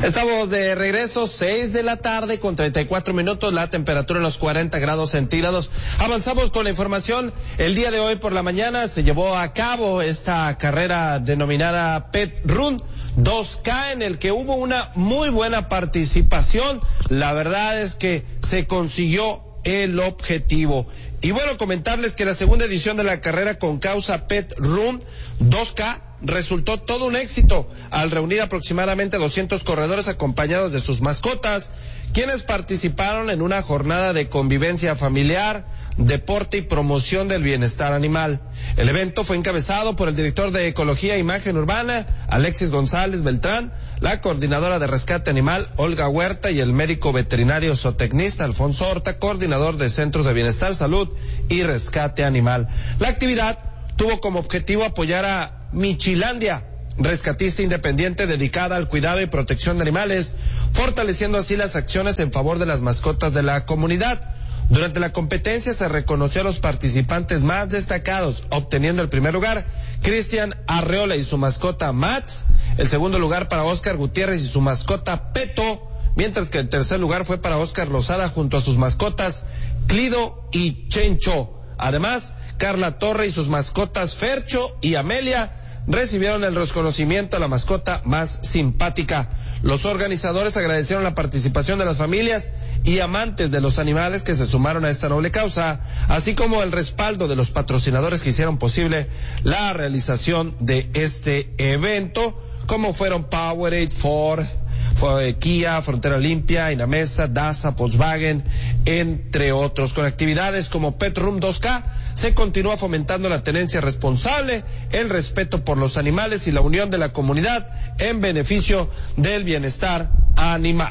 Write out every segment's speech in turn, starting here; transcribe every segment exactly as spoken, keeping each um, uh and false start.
Estamos de regreso, seis de la tarde con treinta y cuatro minutos, la temperatura en los cuarenta grados centígrados. Avanzamos con la información. El día de hoy por la mañana se llevó a cabo esta carrera denominada Pet Run dos K, en el que hubo una muy buena participación. La verdad es que se consiguió el objetivo. Y bueno, comentarles que la segunda edición de la carrera con causa Pet Run dos K resultó todo un éxito al reunir aproximadamente doscientos corredores acompañados de sus mascotas, quienes participaron en una jornada de convivencia familiar, deporte y promoción del bienestar animal. El evento fue encabezado por el director de Ecología e Imagen Urbana, Alexis González Beltrán, la coordinadora de Rescate Animal, Olga Huerta, y el médico veterinario zootecnista, Alfonso Horta, coordinador de Centros de Bienestar, Salud y Rescate Animal. La actividad tuvo como objetivo apoyar a Michilandia, rescatista independiente dedicada al cuidado y protección de animales, fortaleciendo así las acciones en favor de las mascotas de la comunidad. Durante la competencia se reconoció a los participantes más destacados, obteniendo el primer lugar Cristian Arreola y su mascota Mats, el segundo lugar para Oscar Gutiérrez y su mascota Peto, mientras que el tercer lugar fue para Oscar Lozada junto a sus mascotas Clido y Chencho. Además, Carla Torre y sus mascotas Fercho y Amelia recibieron el reconocimiento a la mascota más simpática. Los organizadores agradecieron la participación de las familias y amantes de los animales que se sumaron a esta noble causa, así como el respaldo de los patrocinadores que hicieron posible la realización de este evento, como fueron Powerade, Ford, Kia, Frontera Limpia, Inamesa, Daza, Volkswagen, entre otros. Con actividades como Pet Run dos K se continúa fomentando la tenencia responsable, el respeto por los animales y la unión de la comunidad en beneficio del bienestar animal.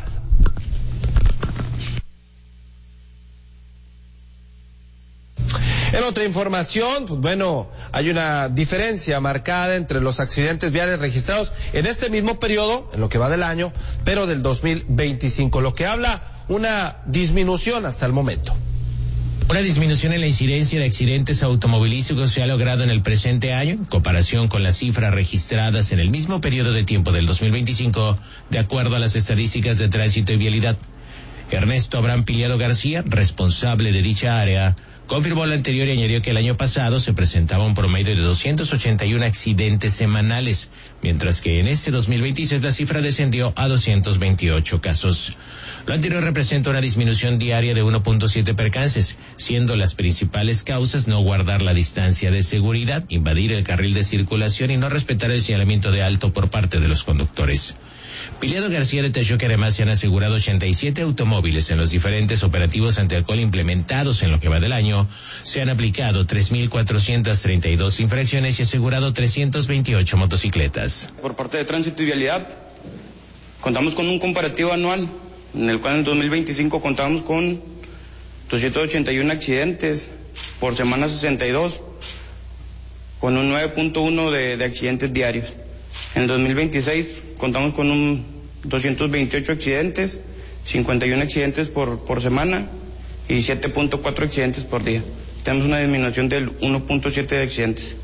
En otra información, pues bueno, hay una diferencia marcada entre los accidentes viales registrados en este mismo periodo, en lo que va del año, pero del dos mil veinticinco, lo que habla una disminución hasta el momento. Una disminución en la incidencia de accidentes automovilísticos se ha logrado en el presente año, en comparación con las cifras registradas en el mismo periodo de tiempo del dos mil veinticinco, de acuerdo a las estadísticas de tránsito y vialidad. Ernesto Abraham Piliado García, responsable de dicha área, confirmó lo anterior y añadió que el año pasado se presentaba un promedio de doscientos ochenta y uno accidentes semanales, mientras que en este dos mil veintiséis la cifra descendió a doscientos veintiocho casos. Lo anterior representa una disminución diaria de uno punto siete percances, siendo las principales causas no guardar la distancia de seguridad, invadir el carril de circulación y no respetar el señalamiento de alto por parte de los conductores. Piliado García detalló que además se han asegurado ochenta y siete automóviles en los diferentes operativos antialcohol implementados en lo que va del año. Se han aplicado tres mil cuatrocientas treinta y dos infracciones y asegurado trescientas veintiocho motocicletas. Por parte de Tránsito y Vialidad, contamos con un comparativo anual, en el cual en dos mil veinticinco contamos con doscientos ochenta y uno accidentes, por semana sesenta y dos, con un nueve punto uno de, de accidentes diarios. En el dos mil veintiséis contamos con un doscientos veintiocho accidentes, cincuenta y uno accidentes por, por semana y siete punto cuatro accidentes por día. Tenemos una disminución del uno punto siete de accidentes.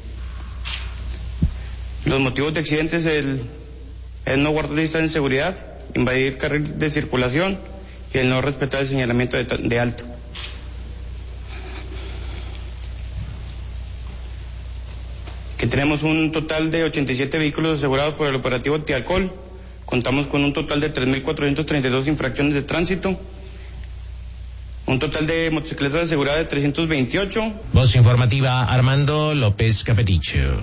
Los motivos de accidentes es el, el no guardar distancia de seguridad, invadir carril de circulación y el no respetar el señalamiento de, de alto. Que tenemos un total de ochenta y siete vehículos asegurados por el operativo antialcohol. Contamos con un total de tres mil cuatrocientas treinta y dos infracciones de tránsito. Un total de motocicletas aseguradas de trescientos veintiocho. Voz informativa, Armando López Capeticho.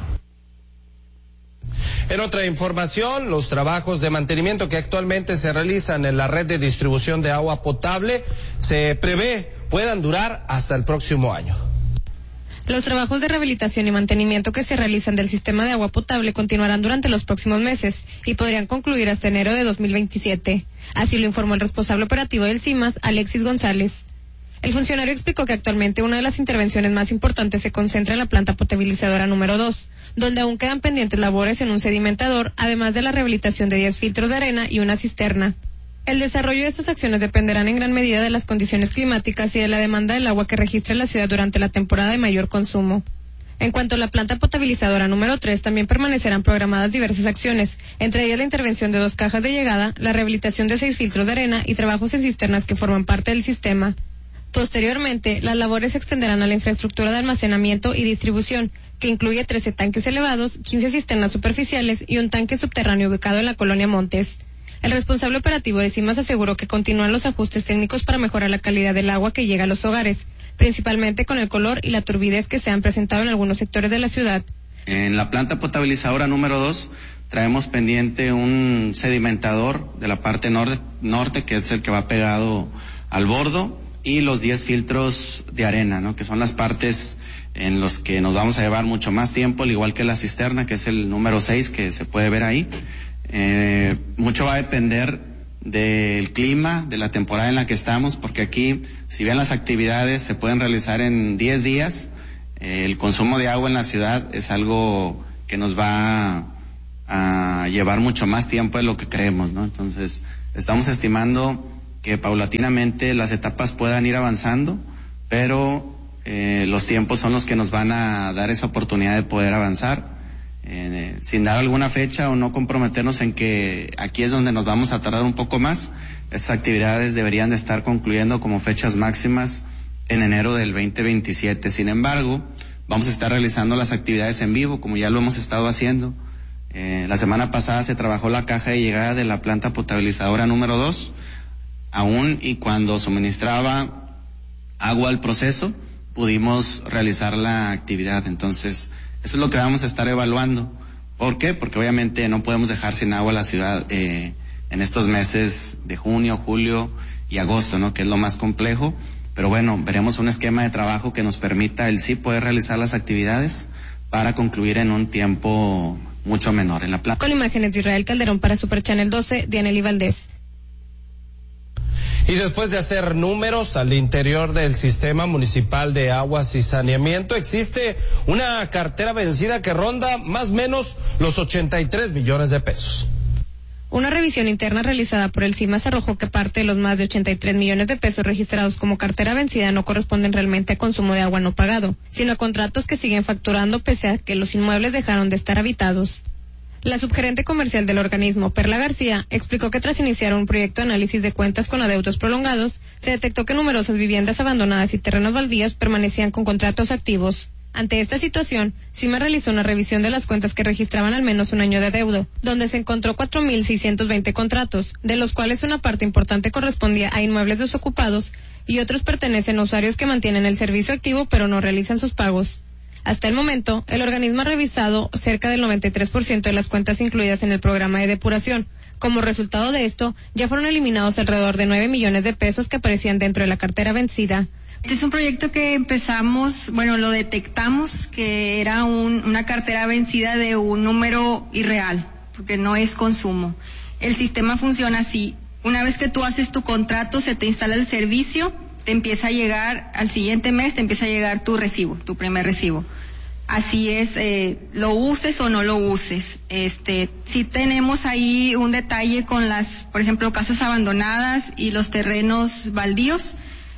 En otra información, los trabajos de mantenimiento que actualmente se realizan en la red de distribución de agua potable se prevé puedan durar hasta el próximo año. Los trabajos de rehabilitación y mantenimiento que se realizan del sistema de agua potable continuarán durante los próximos meses y podrían concluir hasta enero de dos mil veintisiete. Así lo informó el responsable operativo del CIMAS, Alexis González. El funcionario explicó que actualmente una de las intervenciones más importantes se concentra en la planta potabilizadora número dos, donde aún quedan pendientes labores en un sedimentador, además de la rehabilitación de diez filtros de arena y una cisterna. El desarrollo de estas acciones dependerán en gran medida de las condiciones climáticas y de la demanda del agua que registre la ciudad durante la temporada de mayor consumo. En cuanto a la planta potabilizadora número tres, también permanecerán programadas diversas acciones, entre ellas la intervención de dos cajas de llegada, la rehabilitación de seis filtros de arena y trabajos en cisternas que forman parte del sistema. Posteriormente, las labores se extenderán a la infraestructura de almacenamiento y distribución, que incluye trece tanques elevados, quince cisternas superficiales y un tanque subterráneo ubicado en la colonia Montes. El responsable operativo de CIMAS aseguró que continúan los ajustes técnicos para mejorar la calidad del agua que llega a los hogares, principalmente con el color y la turbidez que se han presentado en algunos sectores de la ciudad. En la planta potabilizadora número dos traemos pendiente un sedimentador de la parte norte, norte que es el que va pegado al bordo, y los diez filtros de arena, ¿no? Que son las partes en los que nos vamos a llevar mucho más tiempo, al igual que la cisterna, que es el número seis que se puede ver ahí. Eh, mucho va a depender del clima, de la temporada en la que estamos, porque aquí, si bien las actividades se pueden realizar en diez días, eh, el consumo de agua en la ciudad es algo que nos va a, a llevar mucho más tiempo de lo que creemos, ¿no? Entonces, estamos estimando que paulatinamente las etapas puedan ir avanzando, pero eh, los tiempos son los que nos van a dar esa oportunidad de poder avanzar. Eh, sin dar alguna fecha o no comprometernos en que aquí es donde nos vamos a tardar un poco más. Estas actividades deberían de estar concluyendo como fechas máximas en enero del veinte veintisiete. Sin embargo, vamos a estar realizando las actividades en vivo, como ya lo hemos estado haciendo. Eh, la semana pasada se trabajó la caja de llegada de la planta potabilizadora número dos, aún y cuando suministraba agua al proceso, pudimos realizar la actividad. Entonces, eso es lo que vamos a estar evaluando. ¿Por qué? Porque obviamente no podemos dejar sin agua la ciudad eh, en estos meses de junio, julio y agosto, ¿no? Que es lo más complejo. Pero bueno, veremos un esquema de trabajo que nos permita el sí poder realizar las actividades para concluir en un tiempo mucho menor en la planta. Con imágenes de Israel Calderón para Super Channel doce, Dianely Valdés. Y después de hacer números al interior del Sistema Municipal de Aguas y Saneamiento, existe una cartera vencida que ronda más o menos los ochenta y tres millones de pesos. Una revisión interna realizada por el CIMAS arrojó que parte de los más de ochenta y tres millones de pesos registrados como cartera vencida no corresponden realmente a consumo de agua no pagado, sino a contratos que siguen facturando pese a que los inmuebles dejaron de estar habitados. La subgerente comercial del organismo, Perla García, explicó que tras iniciar un proyecto de análisis de cuentas con adeudos prolongados, se detectó que numerosas viviendas abandonadas y terrenos baldíos permanecían con contratos activos. Ante esta situación, CIMAS realizó una revisión de las cuentas que registraban al menos un año de adeudo, donde se encontró cuatro mil seiscientos veinte contratos, de los cuales una parte importante correspondía a inmuebles desocupados y otros pertenecen a usuarios que mantienen el servicio activo pero no realizan sus pagos. Hasta el momento, el organismo ha revisado cerca del noventa y tres por ciento de las cuentas incluidas en el programa de depuración. Como resultado de esto, ya fueron eliminados alrededor de nueve millones de pesos que aparecían dentro de la cartera vencida. Este es un proyecto que empezamos, bueno, lo detectamos que era un, una cartera vencida de un número irreal, porque no es consumo. El sistema funciona así. Una vez que tú haces tu contrato, se te instala el servicio, te empieza a llegar, al siguiente mes te empieza a llegar tu recibo, tu primer recibo. Así es, eh, lo uses o no lo uses. Este, sí tenemos ahí un detalle con las, por ejemplo, casas abandonadas y los terrenos baldíos,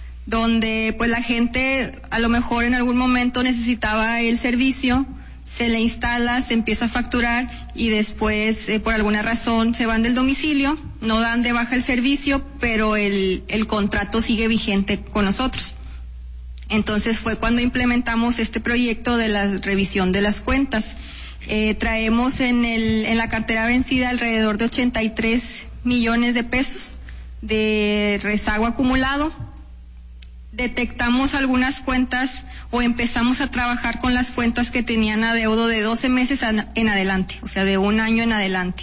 donde pues la gente a lo mejor en algún momento necesitaba el servicio, se le instala, se empieza a facturar y después eh, por alguna razón se van del domicilio, no dan de baja el servicio, pero el, el contrato sigue vigente con nosotros. Entonces fue cuando implementamos este proyecto de la revisión de las cuentas. Eh, traemos en el, en la cartera vencida alrededor de ochenta y tres millones de pesos de rezago acumulado. Detectamos algunas cuentas o empezamos a trabajar con las cuentas que tenían adeudo de doce meses en adelante, o sea, de un año en adelante.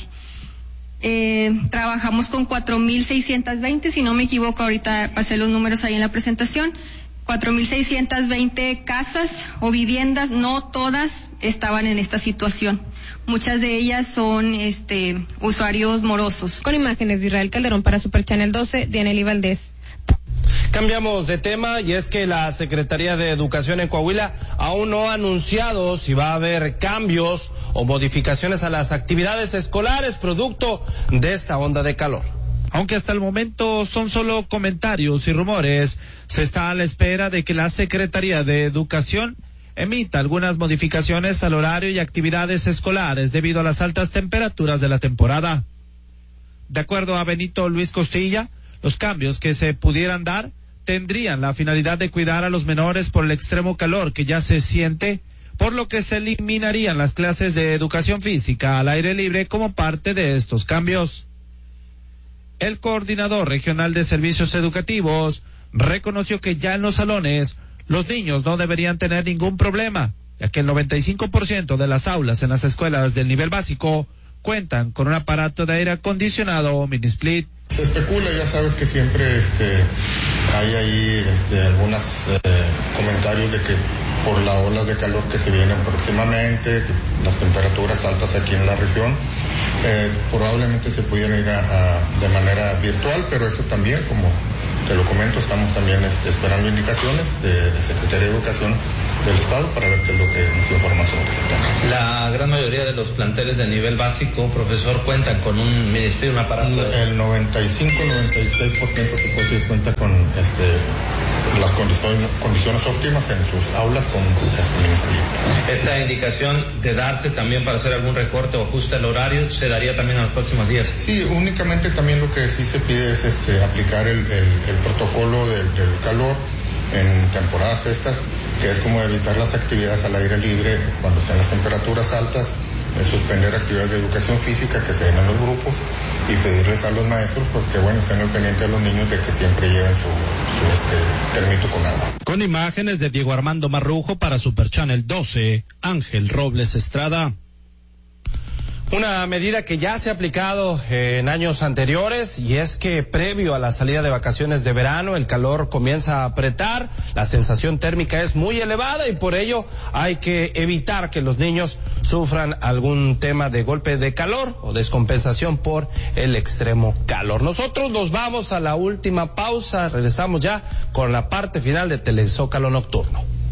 Eh, trabajamos con cuatro mil seiscientos veinte, si no me equivoco, ahorita pasé los números ahí en la presentación, cuatro mil seiscientos veinte casas o viviendas, no todas estaban en esta situación. Muchas de ellas son este, usuarios morosos. Con imágenes de Israel Calderón para Super Channel doce, Dianely Valdés. Cambiamos de tema y es que la Secretaría de Educación en Coahuila aún no ha anunciado si va a haber cambios o modificaciones a las actividades escolares producto de esta onda de calor. Aunque hasta el momento son solo comentarios y rumores, se está a la espera de que la Secretaría de Educación emita algunas modificaciones al horario y actividades escolares debido a las altas temperaturas de la temporada. De acuerdo a Benito Luis Costilla, los cambios que se pudieran dar tendrían la finalidad de cuidar a los menores por el extremo calor que ya se siente, por lo que se eliminarían las clases de educación física al aire libre como parte de estos cambios. El coordinador regional de servicios educativos reconoció que ya en los salones los niños no deberían tener ningún problema, ya que el noventa y cinco por ciento de las aulas en las escuelas del nivel básico cuentan con un aparato de aire acondicionado o mini split. Se especula, ya sabes que siempre este, hay ahí este, algunos eh, comentarios de que por la ola de calor que se vienen próximamente, las temperaturas altas aquí en la región, eh, probablemente se pudieran ir a, a, de manera virtual, pero eso también, como te lo comento, estamos también este, esperando indicaciones de, de Secretaría de Educación del Estado para ver qué es lo que nos informa sobre ese tema. La gran mayoría de los planteles de nivel básico, profesor, cuentan con un ministerio, un aparato. De... El noventa y cinco, noventa y seis por ciento que puede decir cuenta con este, las condiciones, condiciones óptimas en sus aulas con este ministerio. Esta indicación de darse también para hacer algún recorte o ajuste al horario se daría también en los próximos días. Sí, únicamente también lo que sí se pide es este, aplicar el, el, el protocolo del, del calor en temporadas estas, que es como evitar las actividades al aire libre cuando estén las temperaturas altas, suspender actividades de educación física que se den en los grupos y pedirles a los maestros pues que bueno estén al pendiente de los niños de que siempre lleven su, su este termito con agua. Con imágenes de Diego Armando Marrujo para Super Channel doce, Ángel Robles Estrada. Una medida que ya se ha aplicado en años anteriores, y es que previo a la salida de vacaciones de verano el calor comienza a apretar, la sensación térmica es muy elevada y por ello hay que evitar que los niños sufran algún tema de golpe de calor o descompensación por el extremo calor. Nosotros nos vamos a la última pausa, regresamos ya con la parte final de Telezócalo Nocturno.